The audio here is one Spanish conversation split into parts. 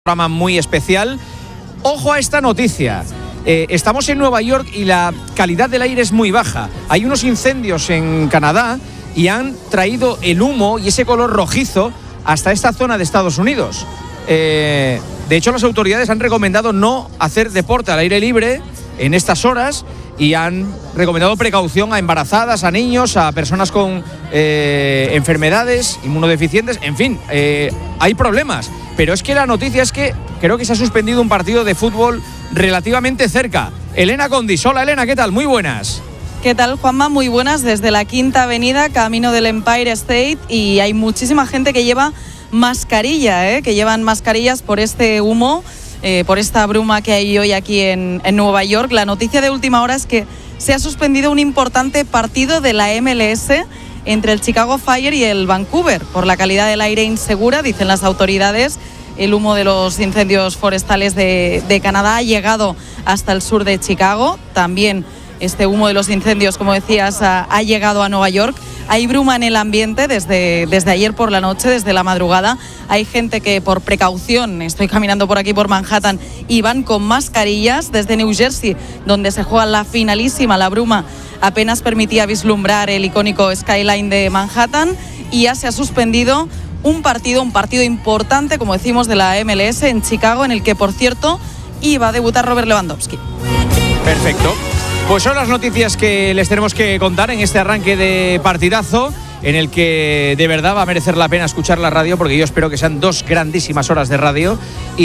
Programa muy especial. Ojo a esta noticia. Estamos en Nueva York y la calidad del aire es muy baja. Hay unos incendios en Canadá y han traído el humo y ese color rojizo hasta esta zona de Estados Unidos. De hecho, las autoridades han recomendado no hacer deporte al aire libre en estas horas y han recomendado precaución a embarazadas, a niños, a personas con enfermedades inmunodeficientes. En fin, hay problemas. Pero es que la noticia es que creo que se ha suspendido un partido de fútbol relativamente cerca. Elena Condis. Hola, Elena, ¿qué tal? Muy buenas. ¿Qué tal, Juanma? Muy buenas. Desde la Quinta Avenida, camino del Empire State, y hay muchísima gente que lleva mascarilla, que llevan mascarillas por este humo, por esta bruma que hay hoy aquí en Nueva York. La noticia de última hora es que se ha suspendido un importante partido de la MLS entre el Chicago Fire y el Vancouver por la calidad del aire insegura, dicen las autoridades. El humo de los incendios forestales de Canadá ha llegado hasta el sur de Chicago. También este humo de los incendios, como decías, ha llegado a Nueva York. Hay bruma en el ambiente desde ayer por la noche, desde la madrugada. Hay gente que por precaución, estoy caminando por aquí por Manhattan, y van con mascarillas. Desde New Jersey, donde se juega la finalísima, la bruma apenas permitía vislumbrar el icónico skyline de Manhattan, y ya se ha suspendido un partido importante, como decimos, de la MLS en Chicago, en el que, por cierto, iba a debutar Robert Lewandowski. Perfecto. Pues son las noticias que les tenemos que contar en este arranque de partidazo, en el que de verdad va a merecer la pena escuchar la radio, porque yo espero que sean 2 grandísimas horas de radio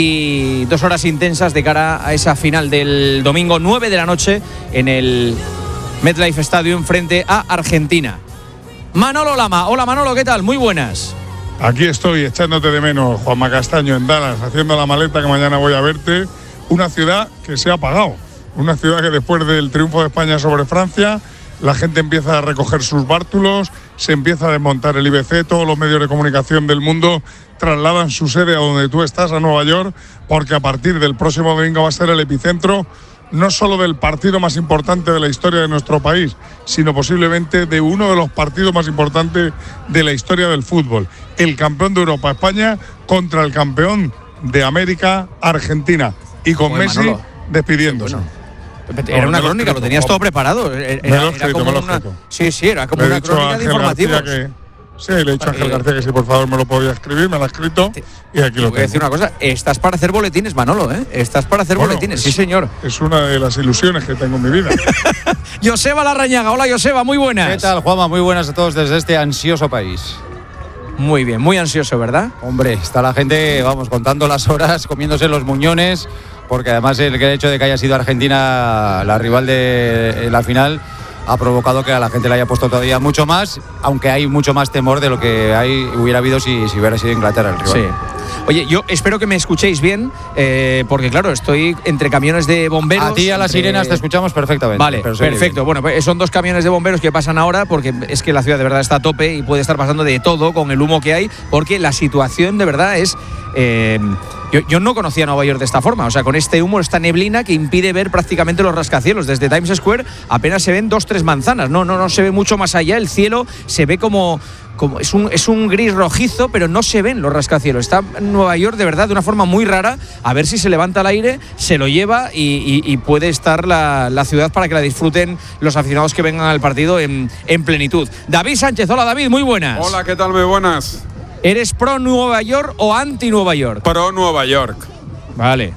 y 2 horas intensas de cara a esa final del domingo 9 de la noche en el MetLife Stadium frente a Argentina. Manolo Lama. Hola, Manolo, ¿qué tal? Muy buenas. Aquí estoy echándote de menos, Juanma Castaño, en Dallas, haciendo la maleta que mañana voy a verte. Una ciudad que se ha apagado, una ciudad que después del triunfo de España sobre Francia, la gente empieza a recoger sus bártulos, se empieza a desmontar el IBC, todos los medios de comunicación del mundo trasladan su sede a donde tú estás, a Nueva York, porque a partir del próximo domingo va a ser el epicentro no solo del partido más importante de la historia de nuestro país, sino posiblemente de uno de los partidos más importantes de la historia del fútbol. El campeón de Europa, España, contra el campeón de América, Argentina. Y con Messi Manolo despidiéndose. Era una crónica, lo tenías todo preparado. Era como una... Sí, era como una crónica de informativos. Sí, le he dicho a Ángel García que si por favor me lo podía escribir, me lo ha escrito y aquí lo tengo. Voy a decir una cosa, estás para hacer boletines, Manolo, ¿eh? Estás para hacer boletines, sí señor. Es una de las ilusiones que tengo en mi vida. Joseba Larrañaga. Hola, Joseba, muy buenas. ¿Qué tal, Juanma? Muy buenas a todos desde este ansioso país. Muy bien, muy ansioso, ¿verdad? Hombre, está la gente, vamos, contando las horas, comiéndose los muñones, porque además el hecho de que haya sido Argentina la rival de la final ha provocado que a la gente le haya puesto todavía mucho más, aunque hay mucho más temor de lo que hubiera habido si hubiera sido Inglaterra el rival. Sí. Oye, yo espero que me escuchéis bien, porque claro, estoy entre camiones de bomberos. A ti y a las sirenas te escuchamos perfectamente. Vale, perfecto. Bueno, pues son 2 camiones de bomberos que pasan ahora, porque es que la ciudad de verdad está a tope y puede estar pasando de todo con el humo que hay, porque la situación de verdad es... Yo no conocía Nueva York de esta forma, o sea, con este humo, esta neblina que impide ver prácticamente los rascacielos. Desde Times Square apenas se ven 2-3 manzanas, no se ve mucho más allá. El cielo se ve como es un gris rojizo, pero no se ven los rascacielos. Está en Nueva York de verdad de una forma muy rara. A ver si se levanta el aire, se lo lleva y puede estar la ciudad para que la disfruten los aficionados que vengan al partido en plenitud. David Sánchez. Hola, David, muy buenas. Hola, ¿qué tal? Muy buenas. ¿Eres pro Nueva York o anti Nueva York? Pro Nueva York. Vale.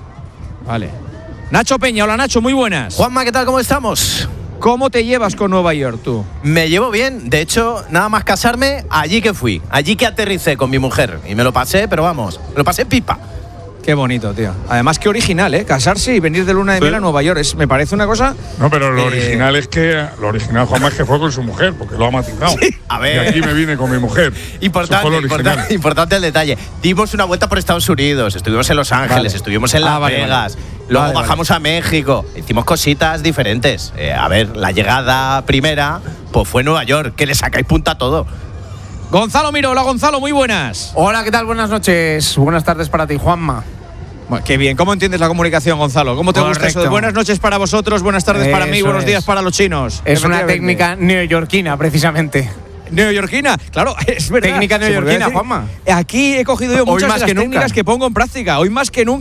Nacho Peña. Hola, Nacho, muy buenas. Juanma, ¿qué tal? ¿Cómo estamos? ¿Cómo te llevas con Nueva York tú? Me llevo bien. De hecho, nada más casarme, allí que fui. Allí que aterricé con mi mujer. Y me lo pasé, pero vamos, me lo pasé pipa. Qué bonito, tío. Además, qué original, ¿eh? Casarse y venir de luna de miel a Nueva York. Me parece una cosa... No, pero lo original es que... Lo original, Juanma, es que fue con su mujer, porque lo ha matizado. Sí, a ver. Y aquí me vine con mi mujer. Importante el detalle. Dimos una vuelta por Estados Unidos. Estuvimos en Los Ángeles, estuvimos en Las Vegas. Luego bajamos a México. Hicimos cositas diferentes. A ver, la llegada primera, pues fue Nueva York. Que le sacáis punta a todo. Gonzalo Miro. Hola, Gonzalo, muy buenas. Hola, ¿qué tal? Buenas noches. Buenas tardes para ti, Juanma. Bueno, qué bien. ¿Cómo entiendes la comunicación, Gonzalo? ¿Cómo te gusta eso de buenas noches para vosotros, buenas tardes para mí, buenos días para los chinos? Es una técnica neoyorquina, precisamente. neoyorquina. Claro, es verdad. Técnica Se podría neoyorquina, decir. Juanma. Aquí he cogido yo Hoy muchas más de las que nunca. técnicas que pongo en práctica. Hoy más que nunca.